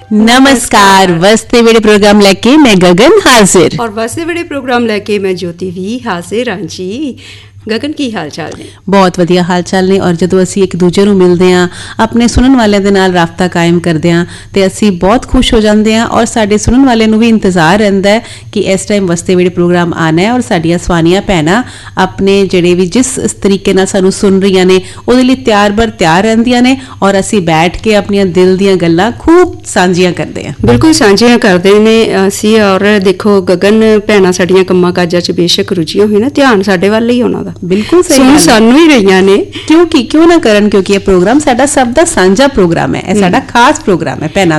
नमस्कार। वस्ते वेड़े प्रोग्राम लेके मैं गगन हाजिर और वस्ते वेड़े प्रोग्राम लेके मैं ज्योति भी हाजिर हाँ जी। गगन की हाल चाल ने बहुत वधिया हाल चाल ने और ਜਦੋਂ ਅਸੀਂ ਇੱਕ ਦੂਜੇ ਨੂੰ ਮਿਲਦੇ ਹਾਂ ਆਪਣੇ ਸੁਣਨ ਵਾਲਿਆਂ ਦੇ ਨਾਲ ਰਾਬਤਾ ਕਾਇਮ ਕਰਦੇ ਹਾਂ ਤੇ ਅਸੀਂ ਬਹੁਤ ਖੁਸ਼ ਹੋ ਜਾਂਦੇ ਹਾਂ ਔਰ ਸਾਡੇ ਸੁਣਨ ਵਾਲਿਆਂ ਨੂੰ ਵੀ ਇੰਤਜ਼ਾਰ ਰਹਿੰਦਾ ਹੈ ਕਿ ਇਸ ਟਾਈਮ ਵਸਤੇ ਵੇੜੇ ਪ੍ਰੋਗਰਾਮ ਆਣਾ ਹੈ ਔਰ ਸਾਡੀਆਂ ਸਵਾਨੀਆਂ ਭੈਣਾਂ ਆਪਣੇ ਜਿਹੜੇ ਵੀ ਜਿਸ ਤਰੀਕੇ ਨਾਲ ਸਾਨੂੰ ਸੁਣ ਰਹੀਆਂ ਨੇ ਉਹਦੇ ਲਈ ਤਿਆਰ ਰਹਿੰਦੀਆਂ ਨੇ ਔਰ ਅਸੀਂ ਬੈਠ ਕੇ ਆਪਣੀਆਂ ਦਿਲ ਦੀਆਂ ਗੱਲਾਂ ਖੂਬ ਸਾਂਝੀਆਂ ਕਰਦੇ ਹਾਂ। ਬਿਲਕੁਲ ਸਾਂਝੀਆਂ ਕਰਦੇ ਨੇ ਅਸੀਂ ਔਰ ਦੇਖੋ ਗਗਨ ਭੈਣਾਂ ਸਾਡੀਆਂ ਕੰਮਾਂ ਕਾਜਾਂ 'ਚ ਬੇਸ਼ੱਕ ਰੁਚੀਆਂ ਹੋਈ ਨਾ ਧਿਆਨ ਸਾਡੇ ਵੱਲ ਹੀ ਉਹਨਾਂ ਦਾ बिल्कुल सही सुन सानू ही रही ने क्यों ना करन क्योंकि ये प्रोग्राम साडा सब दा सांझा प्रोग्राम है, साडा खास प्रोग्राम है भैणां